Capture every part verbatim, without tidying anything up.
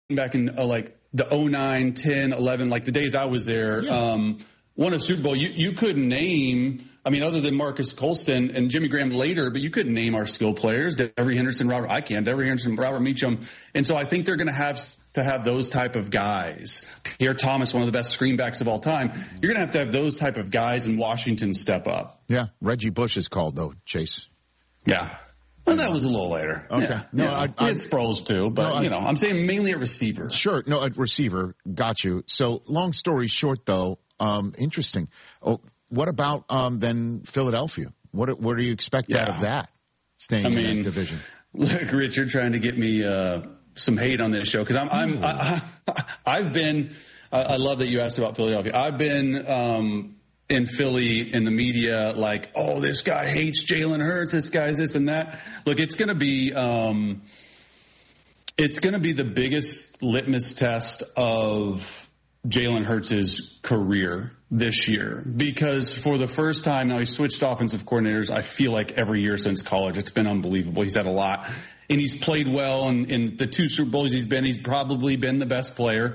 back in uh, like the oh nine, ten, eleven, like the days I was there, yeah. um, won a Super Bowl. You, you couldn't name, I mean, other than Marcus Colston and Jimmy Graham later, but you couldn't name our skill players. Devery Henderson, Robert, I can, Devery Henderson, Robert Meacham. And so I think they're going to have to have those type of guys. Pierre Thomas, one of the best screenbacks of all time. You're going to have to have those type of guys in Washington step up. Yeah. Reggie Bush is called, though, Chase. Yeah. Well, that was a little later. Okay. Yeah. No, yeah. I, I, it's Sproles too, but, no, I, you know, I'm saying mainly at receiver. Sure. No, at receiver. Got you. So long story short, though, um, interesting. Oh, what about um, then Philadelphia? What what do you expect yeah. out of that, staying I in mean, that division? Look, Rich, you're trying to get me uh, some hate on this show because I'm, I'm I, I, I've been. I, I love that you asked about Philadelphia. I've been um, in Philly in the media like, oh, this guy hates Jalen Hurts. This guy's this and that. Look, it's going to be um, it's going to be the biggest litmus test of Jalen Hurts' career this year, because for the first time now, he switched offensive coordinators. I feel like every year since college, it's been unbelievable. He's had a lot, and he's played well. And in the two Super Bowls he's been, he's probably been the best player.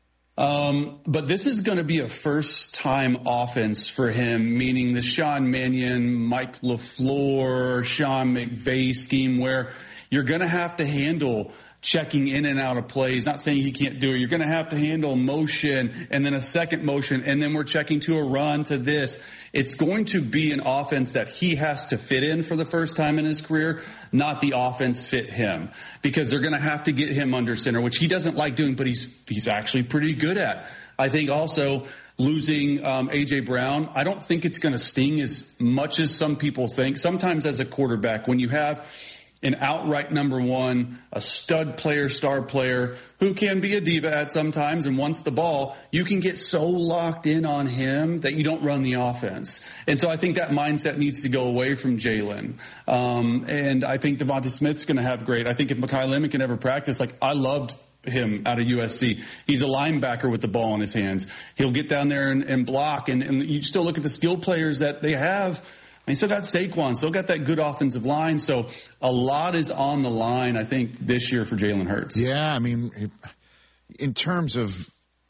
Um, but this is going to be a first-time offense for him, meaning the Sean Mannion, Mike LaFleur, Sean McVay scheme, where you're going to have to handle checking in and out of plays. Not saying he can't do it. You're going to have to handle motion and then a second motion, and then we're checking to a run to this. It's going to be an offense that he has to fit in for the first time in his career, not the offense fit him, because they're going to have to get him under center, which he doesn't like doing, but he's he's actually pretty good at. I think also losing um, A J. Brown, I don't think it's going to sting as much as some people think. Sometimes as a quarterback, when you have an outright number one, a stud player, star player, who can be a diva at sometimes and wants the ball, you can get so locked in on him that you don't run the offense. And so I think that mindset needs to go away from Jalen. Um, and I think Devonta Smith's going to have great. I think if Mekhi Lemon can ever practice, like I loved him out of U S C. He's a linebacker with the ball in his hands. He'll get down there and, and block. And, and you still look at the skill players that they have. They still got Saquon, still got that good offensive line. So a lot is on the line, I think, this year for Jalen Hurts. Yeah, I mean, in terms of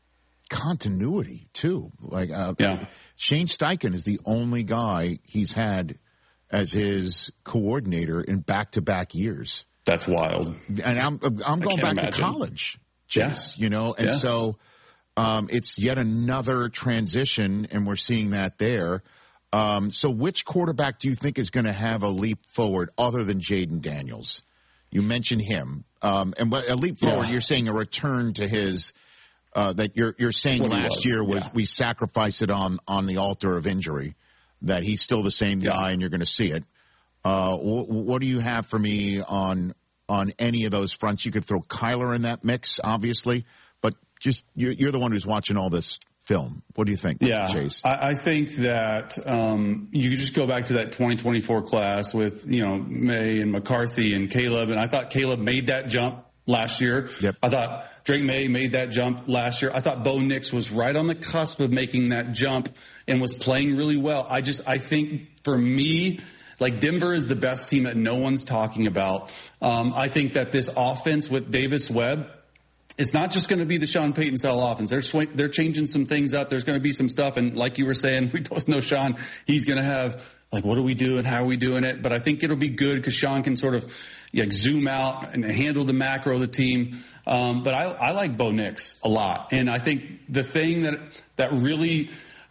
continuity, too. Like uh, yeah. Shane Steichen is the only guy he's had as his coordinator in back-to-back years. That's wild. And I'm I'm going back imagine. to college, Chase, yeah. you know, and yeah. so um, it's yet another transition, and we're seeing that there. Um, so which quarterback do you think is going to have a leap forward other than Jaden Daniels? You mentioned him. Um, and a leap forward, yeah. you're saying a return to his uh, that you're you're saying what last was. year was yeah. we sacrificed it on, on the altar of injury, that he's still the same guy yeah. and you're going to see it. Uh, wh- what do you have for me on on any of those fronts? You could throw Kyler in that mix, obviously, but just you're, you're the one who's watching all this film. What do you think, yeah, Chase? I, I think that um, you could just go back to that twenty twenty-four class with, you know, May and McCarthy and Caleb. And I thought Caleb made that jump last year. Yep. I thought Drake May made that jump last year. I thought Bo Nix was right on the cusp of making that jump and was playing really well. I just, I think for me, like Denver is the best team that no one's talking about. Um, I think that this offense with Davis Webb, it's not just going to be the Sean Payton style offense. They're sw- they're changing some things up. There's going to be some stuff. And like you were saying, we both know Sean, he's going to have, like, what do we do and how are we doing it? But I think it'll be good because Sean can sort of like, zoom out and handle the macro of the team. Um, but I, I like Bo Nix a lot. And I think the thing that, that really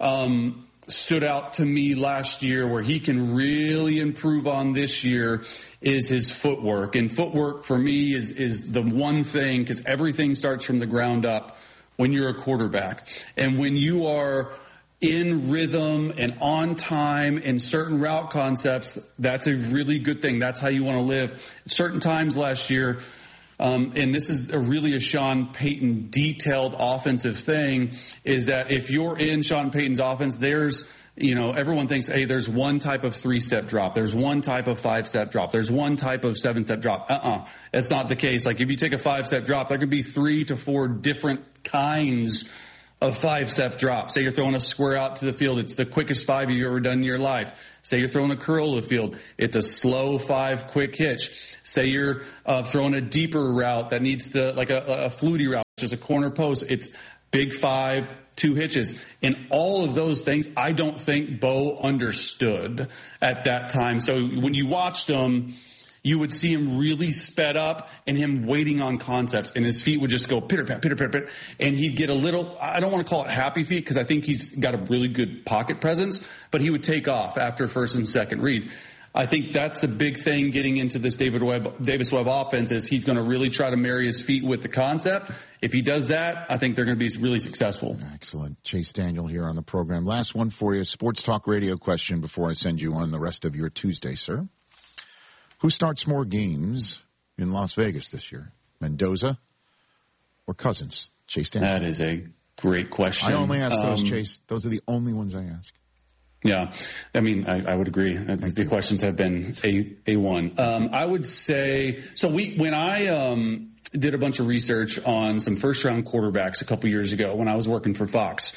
um, stood out to me last year where he can really improve on this year is his footwork. And footwork for me is, is the one thing, because everything starts from the ground up when you're a quarterback. And when you are in rhythm and on time in certain route concepts, that's a really good thing. That's how you want to live. Certain times last year, um, and this is a really a Sean Payton detailed offensive thing, is that if you're in Sean Payton's offense, there's You know, everyone thinks, hey, there's one type of three-step drop. There's one type of five-step drop. There's one type of seven-step drop. Uh-uh. That's not the case. Like, if you take a five-step drop, there could be three to four different kinds a five-step drop. Say you're throwing a square out to the field. It's the quickest five you've ever done in your life. Say you're throwing a curl to the field. It's a slow five quick hitch. Say you're uh, throwing a deeper route that needs to, like a, a fluty route, which is a corner post. It's big five, two hitches. And all of those things, I don't think Bo understood at that time. So when you watched him, you would see him really sped up and him waiting on concepts, and his feet would just go pitter pat, pitter pat, pitter, and he'd get a little, I don't want to call it happy feet because I think he's got a really good pocket presence, but he would take off after first and second read. I think that's the big thing getting into this David Webb, Davis Webb offense is he's going to really try to marry his feet with the concept. If he does that, I think they're going to be really successful. Excellent. Chase Daniel here on the program. Last one for you, Sports Talk Radio question before I send you on the rest of your Tuesday, sir. Who starts more games in Las Vegas this year, Mendoza or Cousins? Chase Daniel. That is a great question. I only ask um, those, Chase. Those are the only ones I ask. Yeah, I mean, I, I would agree. Thank the you. Questions have been a a one. Um, I would say so. We when I um, did a bunch of research on some first round quarterbacks a couple years ago when I was working for Fox.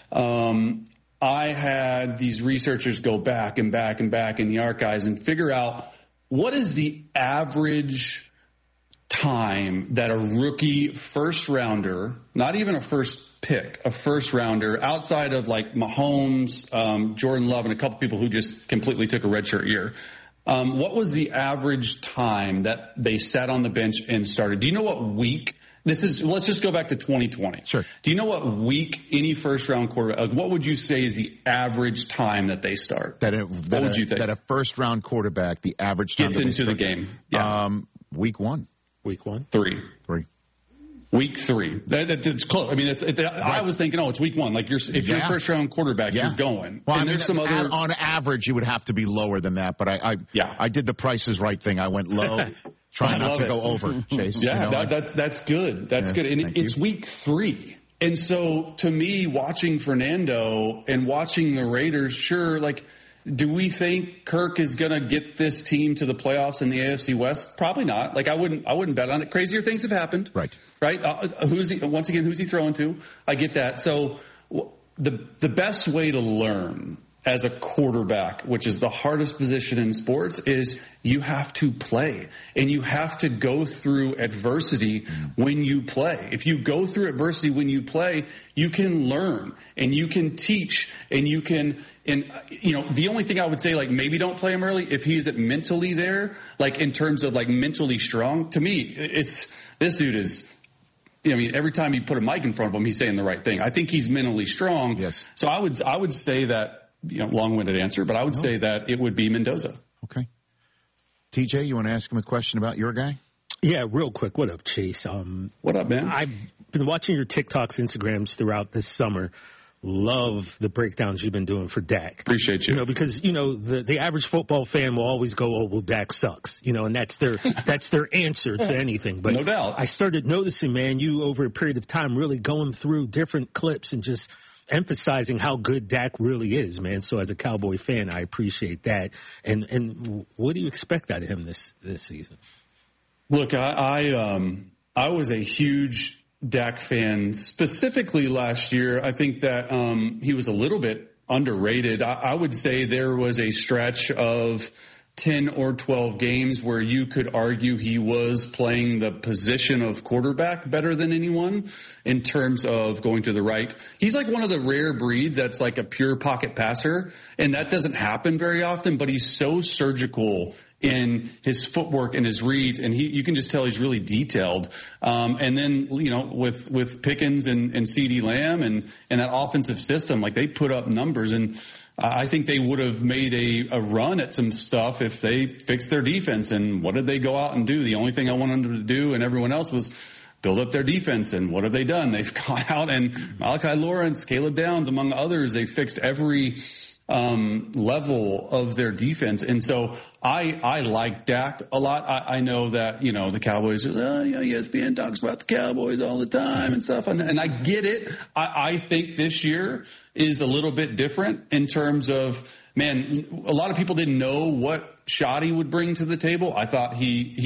Um, I had these researchers go back and back and back in the archives and figure out what is the average time that a rookie first rounder, not even a first pick, a first rounder outside of like Mahomes, um, Jordan Love, and a couple people who just completely took a redshirt year. Um, what was the average time that they sat on the bench and started? Do you know what week? This is, let's just go back to twenty twenty. Sure. Do you know what week any first round quarterback, like what would you say is the average time that they start? That, it, that what would a, you think? That a first round quarterback, the average time gets that into they the start, game. Yeah. Um, week one. Week one? Three. Three. Week three. That, that, it's close. I mean, it's. It, right. I was thinking, oh, it's week one. Like you're, if yeah. you're a first round quarterback, yeah. you're going. Well, and I mean, there's some other. On average, you would have to be lower than that. But I, I, yeah. I did the Price is Right thing. I went low, trying not to it. go over. Chase. Yeah, you know, that, I, that's that's good. That's yeah, good. And it, it's you. week three. And so, to me, watching Fernando and watching the Raiders, sure, like. Do we think Kirk is going to get this team to the playoffs in the A F C West? Probably not. Like I wouldn't, I wouldn't bet on it. Crazier things have happened. Right. Right. Uh, who's he, once again, who's he throwing to? I get that. So the the best way to learn as a quarterback, which is the hardest position in sports, is you have to play and you have to go through adversity when you play. If you go through adversity when you play, you can learn and you can teach and you can, and you know, the only thing I would say, like maybe don't play him early if he's mentally there, like in terms of like mentally strong. To me, it's, this dude is, I mean, every time you put a mic in front of him, he's saying the right thing. I think he's mentally strong. Yes. So I would, I would say that, you know, long-winded answer, but I would no. say that it would be Mendoza. Okay. T J, you want to ask him a question about your guy? Yeah, real quick. What up, Chase? Um, what up, man? I've been watching your TikToks, Instagrams throughout this summer. Love the breakdowns you've been doing for Dak. Appreciate you. You know, because, you know, the, the average football fan will always go, oh, well, Dak sucks. You know, and that's their that's their answer to anything. But no doubt. I started noticing, man, you over a period of time really going through different clips and just emphasizing how good Dak really is, man. So as a Cowboy fan, I appreciate that. And and what do you expect out of him this this season? Look, I I, um, I was a huge Dak fan, specifically last year. I think that um, he was a little bit underrated. I, I would say there was a stretch of ten or twelve games where you could argue he was playing the position of quarterback better than anyone in terms of going to the right. He's like one of the rare breeds that's like a pure pocket passer, and that doesn't happen very often, but he's so surgical in his footwork and his reads, and he, you can just tell he's really detailed. Um, and then, you know, with, with Pickens and, and CeeDee Lamb and, and that offensive system, like they put up numbers, and I think they would have made a, a run at some stuff if they fixed their defense. And what did they go out and do? The only thing I wanted them to do and everyone else was build up their defense. And what have they done? They've gone out and Malachi Lawrence, Caleb Downs, among others, they fixed every um, level of their defense. And so I, I like Dak a lot. I, I know that, you know, the Cowboys are, oh, you know, E S P N talks about the Cowboys all the time and stuff. And, and I get it. I, I think this year is a little bit different in terms of, man, a lot of people didn't know what shot he would bring to the table. I thought he, he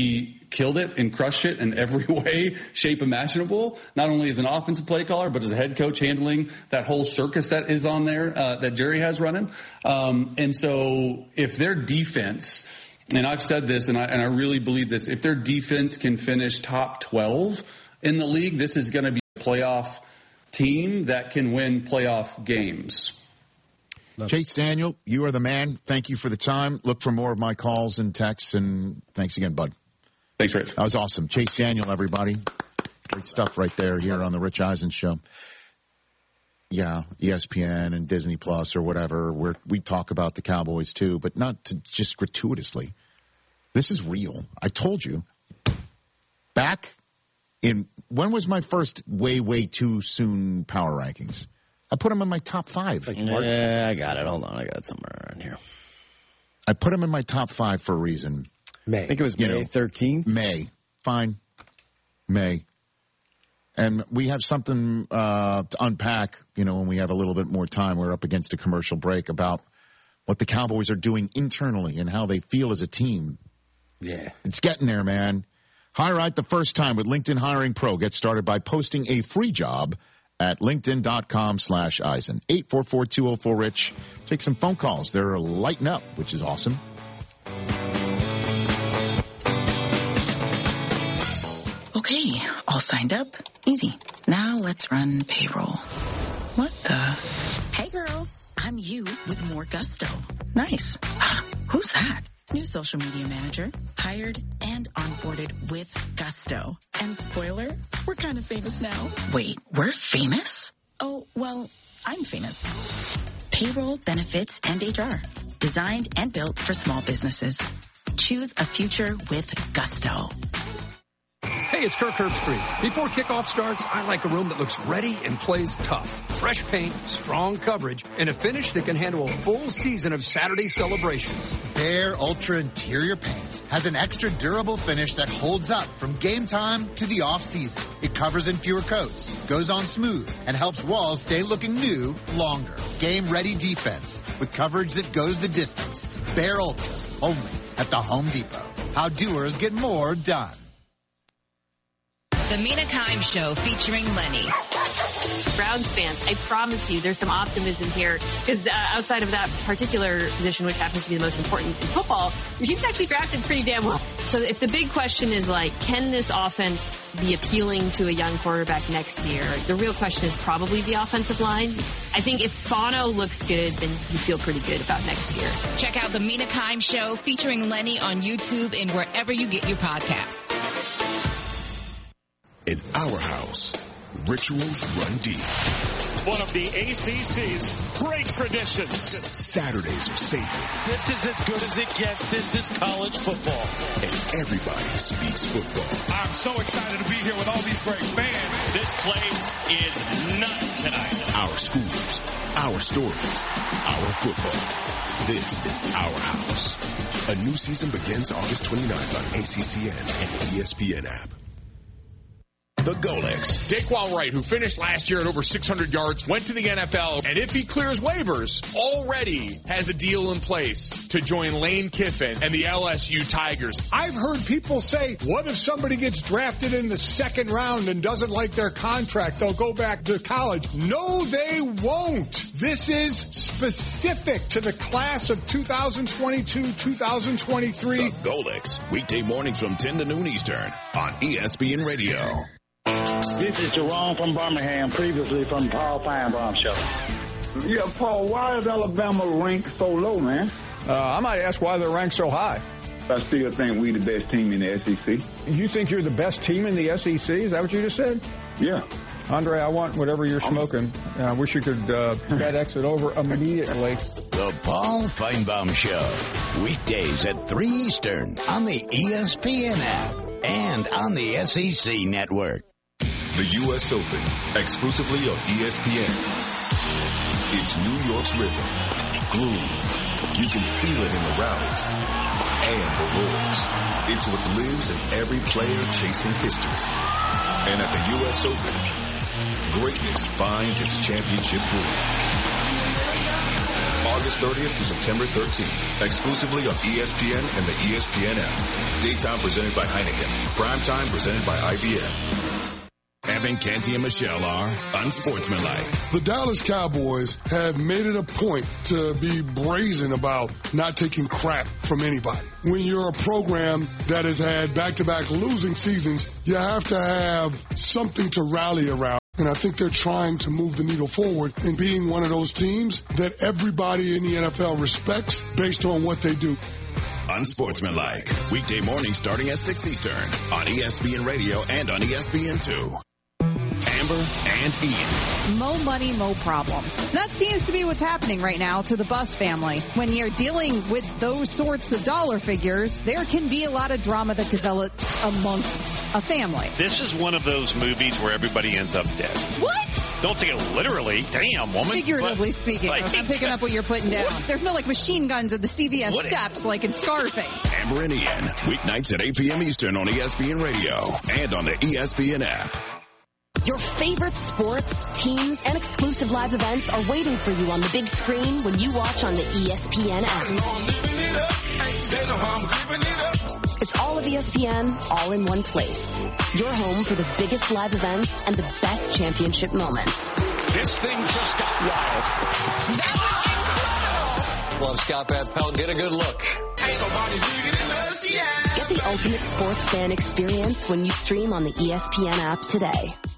killed it and crushed it in every way, shape imaginable, not only as an offensive play caller, but as a head coach handling that whole circus that is on there uh, that Jerry has running. Um, and so if their defense, and I've said this and I, and I really believe this, if their defense can finish top twelve in the league, this is going to be a playoff team that can win playoff games. Chase Daniel, you are the man. Thank you for the time. Look for more of my calls and texts, and thanks again, bud. Thanks, Rich. That was awesome. Chase Daniel, everybody. Great stuff right there here on the Rich Eisen Show. Yeah, E S P N and Disney Plus or whatever. We're, we talk about the Cowboys too, but not to just gratuitously. This is real. I told you. Back in, when was my first way, way too soon power rankings? I put them in my top five. Like yeah, I got it. Hold on. I got it somewhere around here. I put them in my top five for a reason. May. I think it was May thirteenth. May. Fine. May. And we have something uh, to unpack, you know, when we have a little bit more time. We're up against a commercial break about what the Cowboys are doing internally and how they feel as a team. Yeah. It's getting there, man. Hire right the first time with LinkedIn Hiring Pro. Get started by posting a free job at linkedin.com slash Eisen. eight four four, two oh four, RICH. Take some phone calls. They're lighting up, which is awesome. Okay, all signed up. Easy. Now let's run payroll. What the? Hey, girl. I'm you with more gusto. Nice. Who's that? New social media manager. Hired and onboarded with gusto. And spoiler, we're kind of famous now. Wait, we're famous? Oh, well, I'm famous. Payroll, benefits, and H R. Designed and built for small businesses. Choose a future with gusto. Hey, it's Kirk Herbstreit. Before kickoff starts, I like a room that looks ready and plays tough. Fresh paint, strong coverage, and a finish that can handle a full season of Saturday celebrations. Behr Ultra Interior Paint has an extra durable finish that holds up from game time to the off-season. It covers in fewer coats, goes on smooth, and helps walls stay looking new longer. Game-ready defense with coverage that goes the distance. Behr Ultra, only at the Home Depot. How doers get more done. The Mina Kimes Show featuring Lenny. Browns fans, I promise you there's some optimism here because uh, outside of that particular position, which happens to be the most important in football, your team's actually drafted pretty damn well. So if the big question is like, can this offense be appealing to a young quarterback next year? The real question is probably the offensive line. I think if Fano looks good, then you feel pretty good about next year. Check out the Mina Kimes Show featuring Lenny on YouTube and wherever you get your podcasts. In our house, rituals run deep. One of the A C C's great traditions. Saturdays are sacred. This is as good as it gets. This is college football. And everybody speaks football. I'm so excited to be here with all these great fans. This place is nuts tonight. Our schools, our stories, our football. This is our house. A new season begins August twenty-ninth on A C C N and the E S P N app. The Golex. Daquan Wright, who finished last year at over six hundred yards, went to the N F L, and if he clears waivers, already has a deal in place to join Lane Kiffin and the L S U Tigers. I've heard people say, what if somebody gets drafted in the second round and doesn't like their contract? They'll go back to college. No, they won't. This is specific to the class of two thousand twenty-two, two thousand twenty-three. The Golex. Weekday mornings from ten to noon Eastern on E S P N Radio. This is Jerome from Birmingham, previously from Paul Feinbaum Show. Yeah, Paul, why is Alabama ranked so low, man? Uh, I might ask why they're ranked so high. I still think we're the best team in the S E C. You think you're the best team in the S E C? Is that what you just said? Yeah. Andre, I want whatever you're smoking. I wish you could uh, FedEx it over immediately. The Paul Feinbaum Show. Weekdays at three Eastern on the E S P N app and on the S E C network. The U S Open, exclusively on E S P N. It's New York's rhythm, groove. You can feel it in the rallies and the roars. It's what lives in every player chasing history. And at the U S Open, greatness finds its championship groove. August thirtieth through September thirteenth, exclusively on E S P N and the E S P N app. Daytime presented by Heineken. Primetime presented by I B M. Evan, Canty, and Michelle are unsportsmanlike. The Dallas Cowboys have made it a point to be brazen about not taking crap from anybody. When you're a program that has had back-to-back losing seasons, you have to have something to rally around. And I think they're trying to move the needle forward in being one of those teams that everybody in the N F L respects based on what they do. Unsportsmanlike. Weekday morning starting at six Eastern on E S P N Radio and on E S P N two. Amber and Ian. Mo money, mo problems. That seems to be what's happening right now to the Buss family. When you're dealing with those sorts of dollar figures, there can be a lot of drama that develops amongst a family. This is one of those movies where everybody ends up dead. What? Don't take it literally. Damn, woman. Figuratively but, speaking. Like, I'm picking up what you're putting down. What? There's no like machine guns at the C V S what? steps like in Scarface. Amber and Ian. Weeknights at eight p.m. Eastern on E S P N Radio and on the E S P N app. Your favorite sports, teams, and exclusive live events are waiting for you on the big screen when you watch on the E S P N app. It's all of E S P N, all in one place. Your home for the biggest live events and the best championship moments. This thing just got wild. Love Scott Van Pelt. Get a good look. Ain't nobody bigger than us, yeah. Get the ultimate sports fan experience when you stream on the E S P N app today.